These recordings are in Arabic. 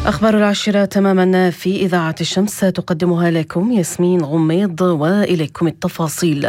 أخبار العاشرة تماما في إذاعة الشمس تقدمها لكم ياسمين غميض، وإليكم التفاصيل.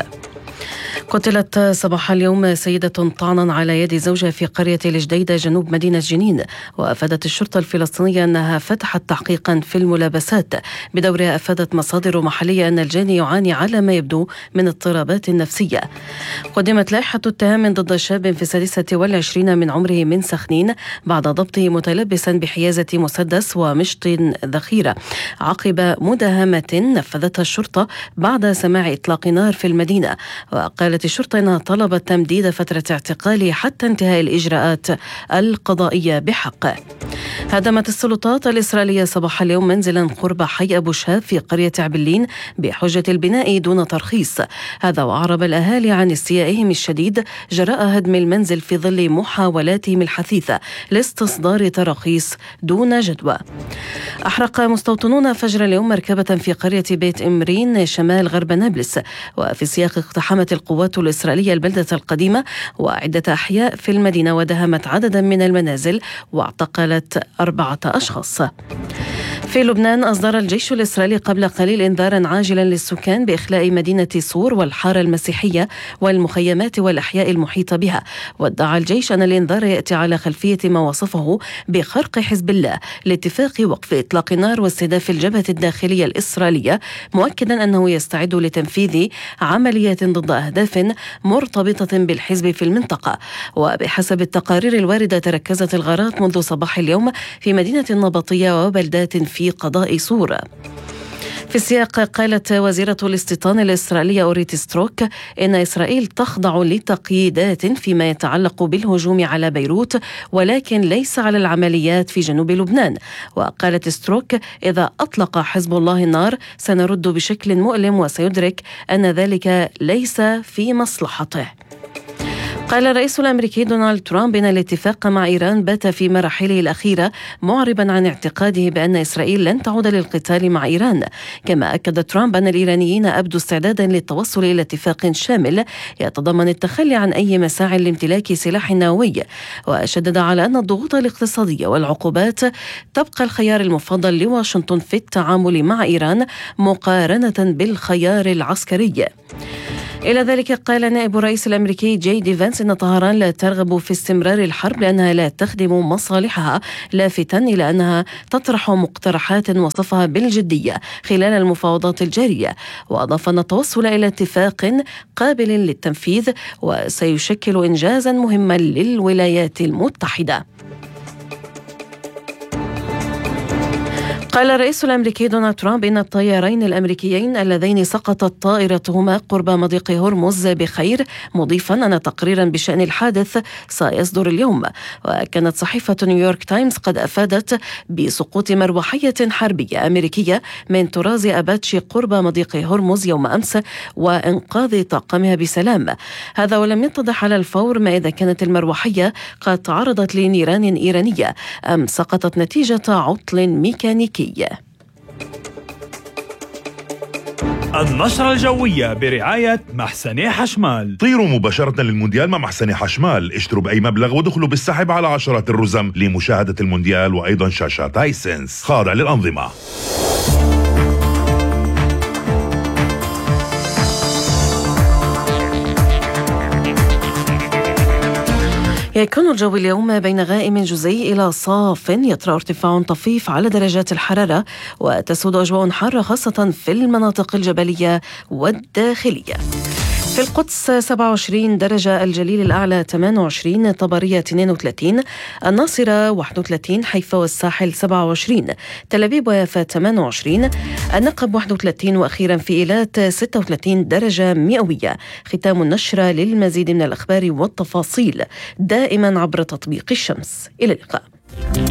قتلت صباح اليوم سيدة طعنا على يد زوجها في قرية الجديدة جنوب مدينة جنين، وأفادت الشرطة الفلسطينية أنها فتحت تحقيقا في الملابسات. بدورها أفادت مصادر محلية أن الجاني يعاني على ما يبدو من اضطرابات نفسية. قدمت لائحة اتهام ضد شاب في 26 من عمره من سخنين بعد ضبطه متلبسا بحيازة مسدس ومشط ذخيرة عقب مداهمة نفذتها الشرطة بعد سماع إطلاق نار في المدينة. وقالت الشرطة أنها طلبت تمديد فترة اعتقاله حتى انتهاء الإجراءات القضائية بحقه. هدمت السلطات الإسرائيلية صباح اليوم منزلا قرب حي أبو شهاب في قرية عبلين بحجة البناء دون ترخيص. هذا وأعرب الأهالي عن استيائهم الشديد جراء هدم المنزل في ظل محاولاتهم الحثيثة لاستصدار تراخيص دون جدوى. أحرق مستوطنون فجر اليوم مركبة في قرية بيت إمرين شمال غرب نابلس، وفي سياق اقتحمت القوات الإسرائيلية البلدة القديمة وعدة أحياء في المدينة ودهمت عددا من المنازل واعتقلت 4 أشخاص. في لبنان أصدر الجيش الإسرائيلي قبل قليل إنذارا عاجلا للسكان بإخلاء مدينة صور والحارة المسيحية والمخيمات والأحياء المحيطة بها. وادعى الجيش أن الإنذار يأتي على خلفية ما وصفه بخرق حزب الله لاتفاق وقف إطلاق النار واستهداف الجبهة الداخلية الإسرائيلية، مؤكدا أنه يستعد لتنفيذ عمليات ضد أهداف مرتبطة بالحزب في المنطقة. وبحسب التقارير الواردة تركزت الغارات منذ صباح اليوم في مدينة النبطية وبلدات في قضاء صور. في السياق قالت وزيرة الاستيطان الإسرائيلية أوريت ستروك إن إسرائيل تخضع لتقييدات فيما يتعلق بالهجوم على بيروت ولكن ليس على العمليات في جنوب لبنان. وقالت ستروك إذا أطلق حزب الله النار سنرد بشكل مؤلم وسيدرك أن ذلك ليس في مصلحته. قال الرئيس الأمريكي دونالد ترامب إن الاتفاق مع إيران بات في مراحله الأخيرة، معربا عن اعتقاده بأن إسرائيل لن تعود للقتال مع إيران. كما أكد ترامب أن الإيرانيين أبدوا استعدادا للتوصل إلى اتفاق شامل يتضمن التخلي عن أي مساعي لامتلاك سلاح نووي. وشدد على أن الضغوط الاقتصادية والعقوبات تبقى الخيار المفضل لواشنطن في التعامل مع إيران مقارنة بالخيار العسكري. إلى ذلك قال نائب الرئيس الأمريكي جي دي فانس إن طهران لا ترغب في استمرار الحرب لأنها لا تخدم مصالحها، لافتاً إلى أنها تطرح مقترحات وصفها بالجدية خلال المفاوضات الجارية. وأضاف أن التوصل إلى اتفاق قابل للتنفيذ وسيشكل إنجازاً مهماً للولايات المتحدة. قال الرئيس الأمريكي دونالد ترامب إن الطيارين الأمريكيين اللذين سقطت طائرتهما قرب مضيق هرمز بخير، مضيفا أن تقريرا بشأن الحادث سيصدر اليوم. وكانت صحيفة نيويورك تايمز قد أفادت بسقوط مروحية حربية أمريكية من طراز أباتشي قرب مضيق هرمز يوم أمس وإنقاذ طاقمها بسلام. هذا ولم يتضح على الفور ما إذا كانت المروحية قد تعرضت لنيران إيرانية أم سقطت نتيجة عطل ميكانيكي. النشرة الجوية برعاية محسن حشمال. طيروا مباشرة للمونديال مع محسن حشمال، اشتروا بأي مبلغ ودخلوا بالسحب على عشرات الرزم لمشاهدة المونديال وأيضا شاشات هايسنس خاضع للأنظمة. يكون الجو اليوم بين غائم جزئي إلى صاف، يطرأ ارتفاع طفيف على درجات الحرارة وتسود أجواء حارة خاصة في المناطق الجبلية والداخلية. في القدس 27 درجة، الجليل الأعلى 28، طبرية 32، الناصرة 31، حيفا والساحل 27، تل أبيب ويافا 28، النقب 31، وأخيرا في إيلات 36 درجة مئوية. ختام النشرة. للمزيد من الأخبار والتفاصيل دائما عبر تطبيق الشمس. إلى اللقاء.